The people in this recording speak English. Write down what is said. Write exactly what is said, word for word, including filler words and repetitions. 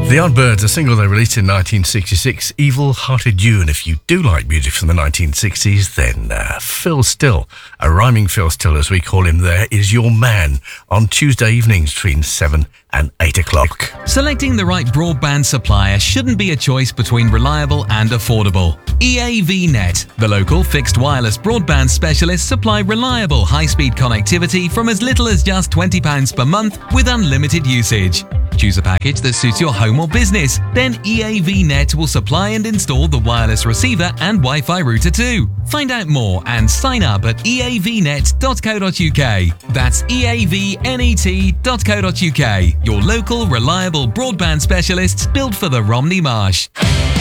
The Yardbirds, a single they released in nineteen sixty-six, Evil Hearted You. And if you do like music from the nineteen sixties, then uh, Phil Still, a rhyming Phil Still as we call him there, is your man on Tuesday evenings between seven and eight o'clock. Selecting the right broadband supplier shouldn't be a choice between reliable and affordable. E A V Net, the local fixed wireless broadband specialists, supply reliable high-speed connectivity from as little as just twenty pounds per month with unlimited usage. Choose a package that suits your home or business. Then E A V Net will supply and install the wireless receiver and Wi-Fi router too. Find out more and sign up at e a v net dot co dot u k. That's e a v net dot co dot u k. Your local reliable broadband specialists built for the Romney Marsh.